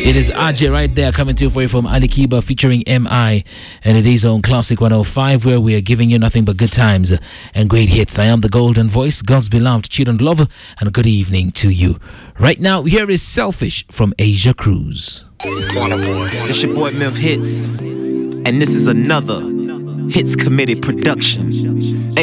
It is RJ right there coming through for you from Ali Kiba featuring MI and it is on Classic 105 where we are giving you nothing but good times and great hits. I am the Golden Voice, God's beloved children lover, and good evening to you. Right now, here is Selfish from Asia Cruz. It's your boy Memphis Hits, and this is another Hits Committee production.